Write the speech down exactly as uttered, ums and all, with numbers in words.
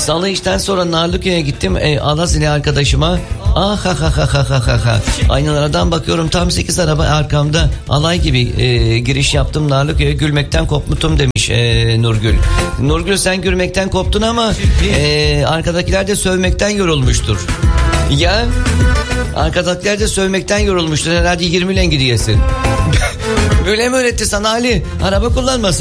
Salı işten sonra Narlıköy'e gittim. E, Alazili arkadaşıma. Ah ha ha ha ha ha ha. Aynalardan bakıyorum, tam sekiz araba arkamda. Alay gibi e, giriş yaptım Narlıköy'e. Gülmekten kopmutum demiş e, Nurgül. Nurgül, sen gülmekten koptun ama e, arkadakiler de sövmekten yorulmuştur. Ya arkadakiler de sövmekten yorulmuştur. Herhalde yirmi ile gidiyorsun. Böyle mi öğretti sana Ali? Araba kullanması.